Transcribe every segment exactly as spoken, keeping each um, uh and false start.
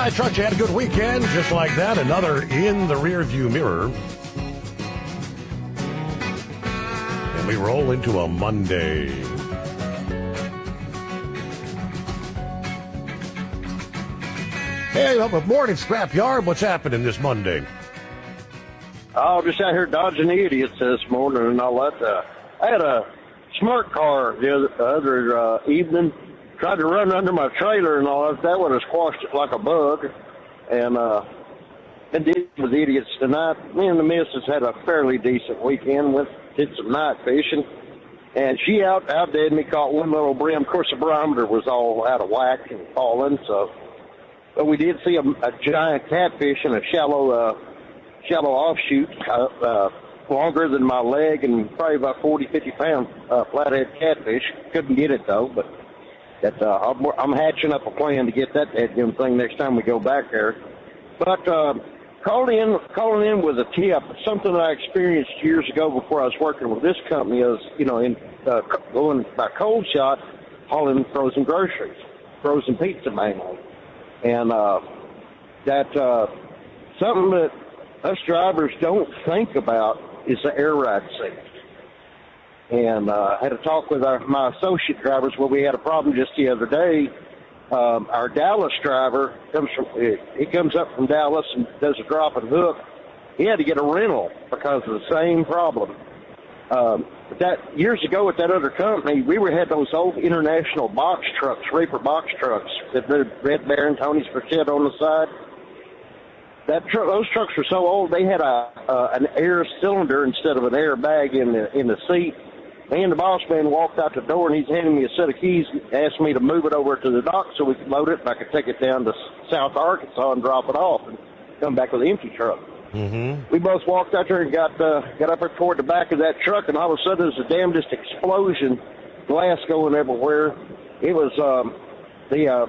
I trust you had a good weekend. Just like that, another in the rearview mirror. And we roll into a Monday. Hey, up morning, Scrapyard. What's happening this Monday? Oh, just out here dodging idiots this morning and all that. Uh, I had a smart car the other, the other uh, evening. Tried to run under my trailer and all that. That would have squashed it like a bug. And uh, been dealing with idiots tonight. Me and the missus had a fairly decent weekend. Went did some night fishing. And she out outdid me, caught one little brim. Of course, the barometer was all out of whack and falling. So, but we did see a, a giant catfish in a shallow, uh, shallow offshoot, uh, uh, longer than my leg, and probably about forty, fifty pound uh, flathead catfish. Couldn't get it though, but. That uh, I'm, I'm hatching up a plan to get that damn thing next time we go back there. But uh, calling in, calling in with a tip, something I experienced years ago before I was working with this company is, you know, in uh, going by cold shot, hauling frozen groceries, frozen pizza mainly, and uh, that uh, something that us drivers don't think about is the air ride safety. And uh, I had a talk with our, my associate drivers where we had a problem just the other day. Um, our Dallas driver comes from, he comes up from Dallas and does a drop and hook. He had to get a rental because of the same problem. Um, but that years ago at that other company, we were had those old international box trucks, Reaper box trucks that had Red Baron, Tony's Perchet on the side. That tr- those trucks were so old they had a uh, an air cylinder instead of an air bag in the in the seat. Me and the boss man walked out the door, and he's handing me a set of keys, asked me to move it over to the dock so we could load it, and I could take it down to South Arkansas and drop it off and come back with an empty truck. Mm-hmm. We both walked out there and got uh, got up there toward the back of that truck, and all of a sudden there was the damnedest explosion, glass going everywhere. It was um, the uh,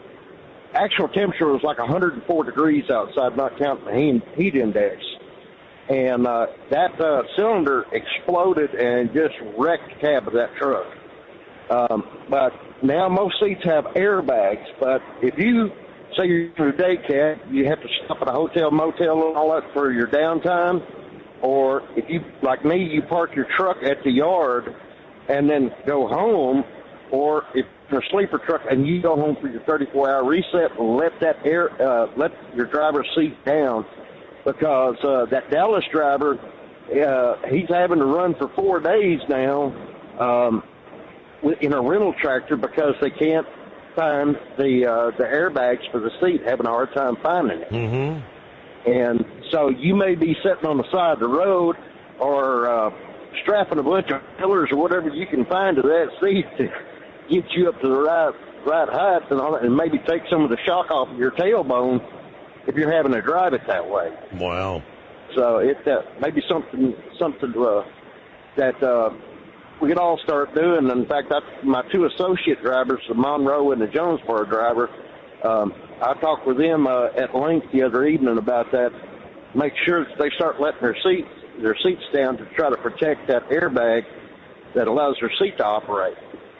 actual temperature was like one hundred four degrees outside, not counting the heat, heat index. And uh, that uh, cylinder exploded and just wrecked the cab of that truck. Um, but now most seats have airbags. But if you say you're in a day cab, you have to stop at a hotel, motel, and all that for your downtime. Or if you, like me, you park your truck at the yard and then go home. Or if you're a sleeper truck and you go home for your thirty-four hour reset and let that air, uh, let your driver's seat down. Because uh, that Dallas driver, uh, he's having to run for four days now um, in a rental tractor because they can't find the uh, the airbags for the seat, having a hard time finding it. Mm-hmm. And so you may be sitting on the side of the road or uh, strapping a bunch of pillars or whatever you can find to that seat to get you up to the right right height and all that, and maybe take some of the shock off of your tailbone if you're having to drive it that way. Wow. So it uh, maybe something something uh, that uh, we could all start doing. In fact, I, my two associate drivers, the Monroe and the Jonesboro driver, um, I talked with them uh, at length the other evening about that. Make sure that they start letting their seats their seats down to try to protect that airbag that allows their seat to operate.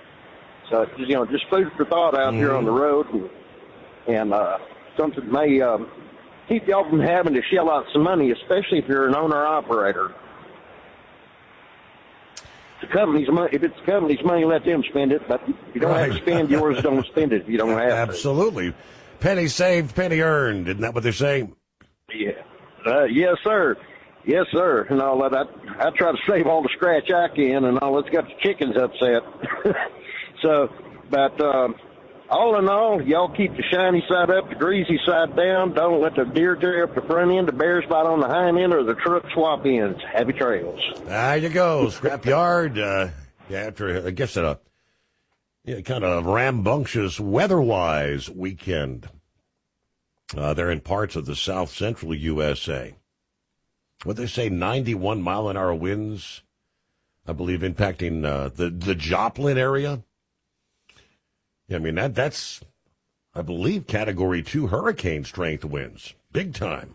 So you know, just food for thought out mm-hmm. here on the road, and, and uh, something may um, keep y'all from having to shell out some money, especially if you're an owner-operator. The company's money, if it's the company's money, let them spend it, but if you don't right. have to spend yours, don't spend it if you don't have Absolutely. to. Absolutely. Penny saved, penny earned. Isn't that what they say? Yeah. Uh, yes, sir. Yes, sir. And all that. I, I try to save all the scratch I can, and all that's got the chickens upset. so, but... Um, All in all, y'all keep the shiny side up, the greasy side down. Don't let the deer tear up the front end, the bears bite on the hind end, or the truck swap ends. Happy trails. There you go, Scrapyard. Uh, yeah, after, I guess, a yeah, kind of rambunctious weather-wise weekend. Uh, they're in parts of the south-central U S A. What they say, ninety-one mile-an-hour winds, I believe, impacting uh, the, the Joplin area. I mean, that that's, I believe, Category two hurricane strength winds. Big time.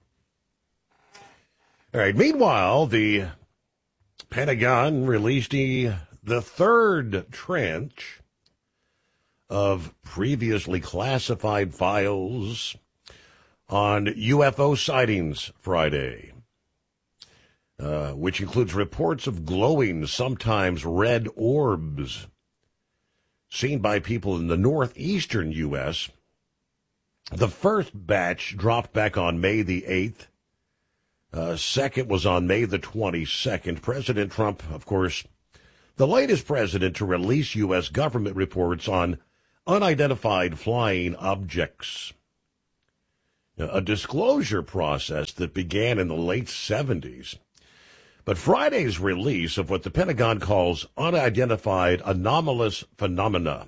All right. Meanwhile, the Pentagon released the, the third tranche of previously classified files on U F O sightings Friday, uh, which includes reports of glowing, sometimes red orbs seen by people in the northeastern U S The first batch dropped back on May the eighth. Uh, second was on May the twenty-second. President Trump, of course, the latest president to release U S government reports on unidentified flying objects. A disclosure process that began in the late seventies. But Friday's release of what the Pentagon calls unidentified anomalous phenomena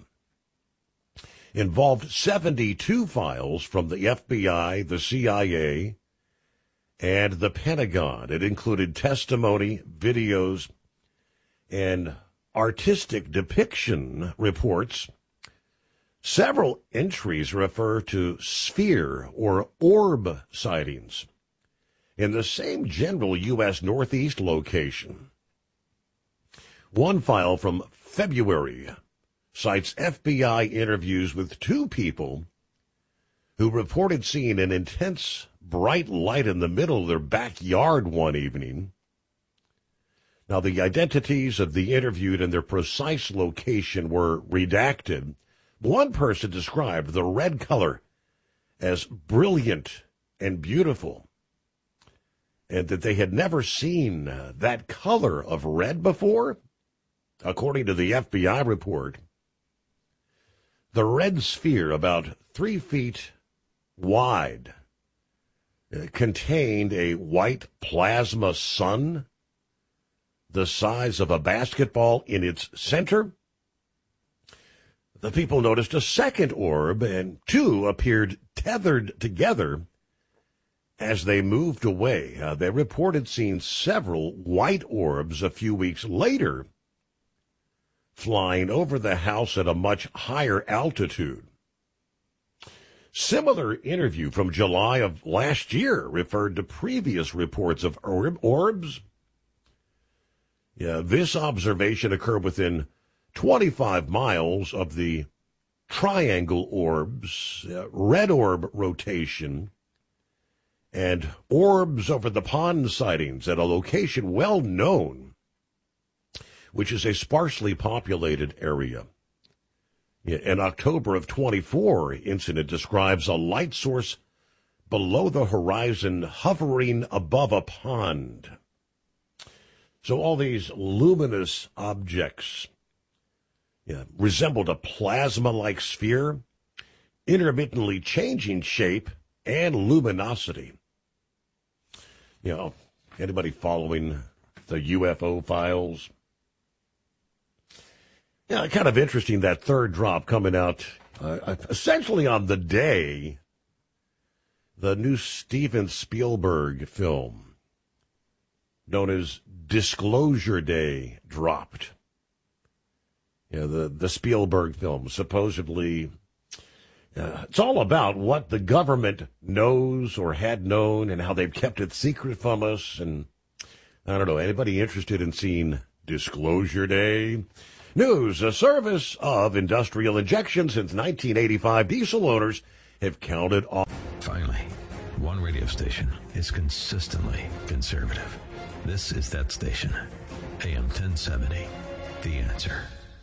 involved seventy-two files from the F B I, the C I A, and the Pentagon. It included testimony, videos, and artistic depiction reports. Several entries refer to sphere or orb sightings in the same general U S Northeast location. One file from February cites F B I interviews with two people who reported seeing an intense bright light in the middle of their backyard one evening. Now, the identities of the interviewed and their precise location were redacted. One person described the red color as brilliant and beautiful, and that they had never seen uh, that color of red before. According to the F B I report, the red sphere, about three feet wide, uh, contained a white plasma sun the size of a basketball in its center. The people noticed a second orb, and two appeared tethered together as they moved away. Uh, they reported seeing several white orbs a few weeks later flying over the house at a much higher altitude. Similar interview from July of last year referred to previous reports of orb- orbs. Yeah, this observation occurred within twenty-five miles of the triangle orbs, uh, red orb rotation, and orbs over the pond sightings at a location well known, which is a sparsely populated area. An October of twenty-four incident describes a light source below the horizon hovering above a pond. So all these luminous objects yeah, resembled a plasma-like sphere, intermittently changing shape and luminosity. You know, anybody following the U F O files? Yeah, kind of interesting, that third drop coming out uh, essentially on the day the new Steven Spielberg film, known as Disclosure Day, dropped. Yeah, the, the Spielberg film, supposedly, uh, it's all about what the government knows or had known and how they've kept it secret from us. And I don't know, anybody interested in seeing Disclosure Day? News, a service of industrial injection since nineteen eighty-five. Diesel owners have counted on. Finally, one radio station is consistently conservative. This is that station, A M ten seventy, The Answer.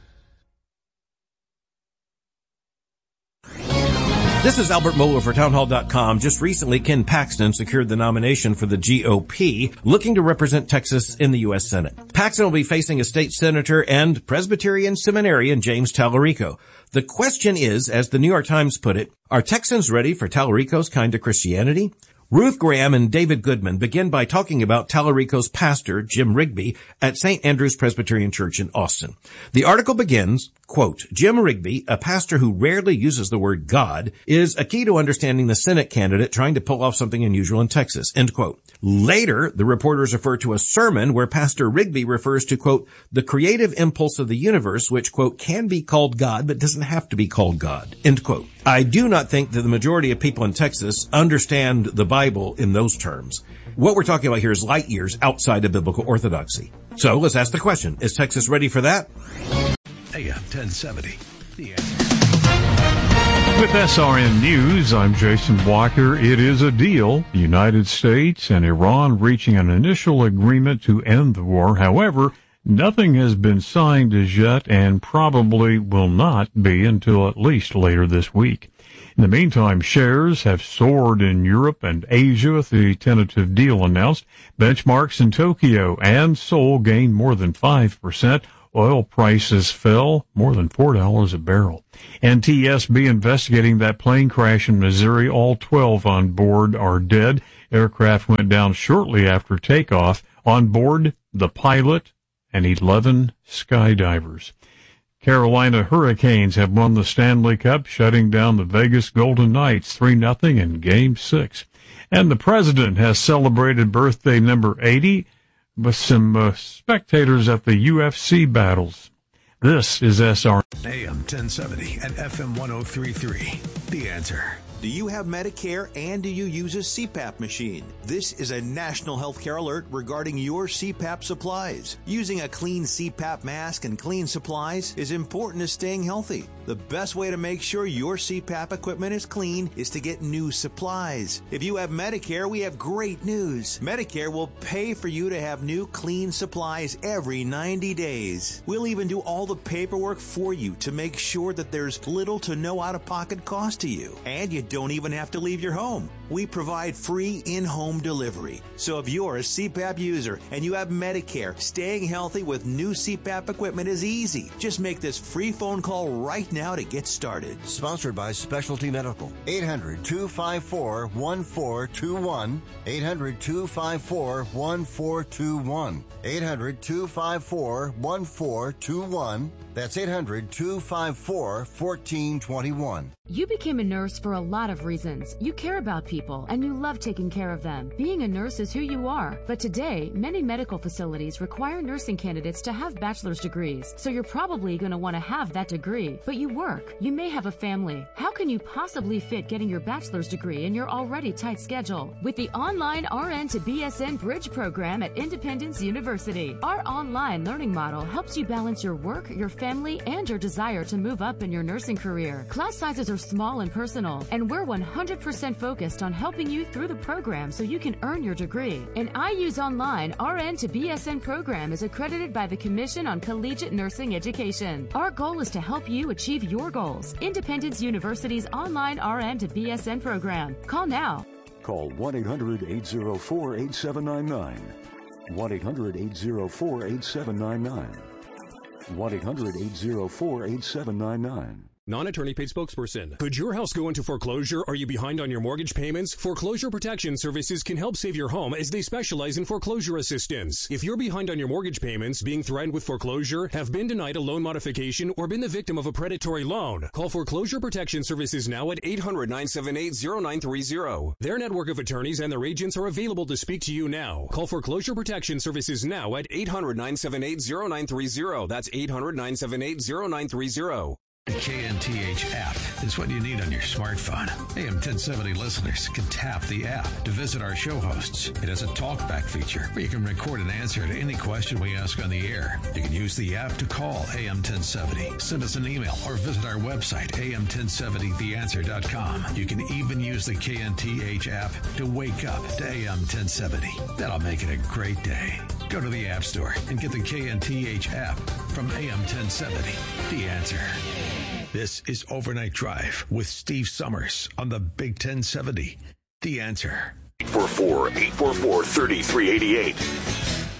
This is Albert Mohler for townhall dot com. Just recently, Ken Paxton secured the nomination for the G O P, looking to represent Texas in the U S Senate. Paxton will be facing a state senator and Presbyterian seminarian James Tallarico. The question is, as the New York Times put it, are Texans ready for Tallarico's kind of Christianity? Ruth Graham and David Goodman begin by talking about Tallarico's pastor, Jim Rigby, at Saint Andrew's Presbyterian Church in Austin. The article begins, quote, Jim Rigby, a pastor who rarely uses the word God, is a key to understanding the Senate candidate trying to pull off something unusual in Texas, end quote. Later, the reporters refer to a sermon where Pastor Rigby refers to, quote, the creative impulse of the universe, which, quote, can be called God, but doesn't have to be called God, end quote. I do not think that the majority of people in Texas understand the Bible in those terms. What we're talking about here is light years outside of biblical orthodoxy. So let's ask the question, is Texas ready for that? A M ten seventy, The Answer. With S R N News, I'm Jason Walker. It is a deal. The United States and Iran reaching an initial agreement to end the war. However, nothing has been signed as yet and probably will not be until at least later this week. In the meantime, shares have soared in Europe and Asia with the tentative deal announced. Benchmarks in Tokyo and Seoul gained more than five percent. Oil prices fell more than four dollars a barrel. N T S B investigating that plane crash in Missouri. All twelve on board are dead. Aircraft went down shortly after takeoff. On board, the pilot and eleven skydivers. Carolina Hurricanes have won the Stanley Cup, shutting down the Vegas Golden Knights three nothing in Game six. And the president has celebrated birthday number eighty with some uh, spectators at the U F C battles. This is S R. A M ten seventy and F M one oh three point three. The Answer. Do you have Medicare and do you use a C PAP machine? This is a national healthcare alert regarding your C PAP supplies. Using a clean C PAP mask and clean supplies is important to staying healthy. The best way to make sure your C PAP equipment is clean is to get new supplies. If you have Medicare, we have great news. Medicare will pay for you to have new clean supplies every ninety days. We'll even do all the paperwork for you to make sure that there's little to no out-of-pocket cost to you. And you don't even have to leave your home. We provide free in-home delivery. So if you're a C PAP user and you have Medicare, staying healthy with new C PAP equipment is easy. Just make this free phone call right now to get started. Sponsored by Specialty Medical. eight hundred, two five four, one four two one. eight hundred, two five four, one four two one. eight hundred, two five four, one four two one. That's eight hundred, two five four, one four two one. You became a nurse for a lot of reasons. You care about people and you love taking care of them. Being a nurse is who you are. But today, many medical facilities require nursing candidates to have bachelor's degrees. So you're probably going to want to have that degree. But you work. You may have a family. How can you possibly fit getting your bachelor's degree in your already tight schedule? With the online R N to B S N Bridge program at Independence University, our online learning model helps you balance your work, your family, and your desire to move up in your nursing career. Class sizes are small and personal, and we're one hundred percent focused on helping you through the program so you can earn your degree. An I U's Online R N to B S N program is accredited by the Commission on Collegiate Nursing Education. Our goal is to help you achieve your goals. Independence University's online R N to B S N program. Call now. Call one eight hundred, eight oh four, eight seven nine nine. one eight hundred, eight oh four, eight seven nine nine. one eight hundred, eight oh four, eight seven nine nine. Non-attorney paid spokesperson. Could your house go into foreclosure? Are you behind on your mortgage payments? Foreclosure Protection Services can help save your home as they specialize in foreclosure assistance. If you're behind on your mortgage payments, being threatened with foreclosure, have been denied a loan modification, or been the victim of a predatory loan, call Foreclosure Protection Services now at eight hundred, nine seven eight, oh nine three oh. Their network of attorneys and their agents are available to speak to you now. Call Foreclosure Protection Services now at eight hundred, nine seven eight, oh nine three oh. That's eight hundred, nine seven eight, oh nine three oh. The K N T H app is what you need on your smartphone. A M ten seventy listeners can tap the app to visit our show hosts. It has a talkback feature where you can record an answer to any question we ask on the air. You can use the app to call A M ten seventy, send us an email, or visit our website, A M ten seventy the answer dot com. You can even use the K N T H app to wake up to A M ten seventy. That'll make it a great day. Go to the App Store and get the K N T H app from A M ten seventy. The Answer. This is Overnight Drive with Steve Summers on the Big ten seventy. The Answer. eight four four, eight four four, three three eight eight.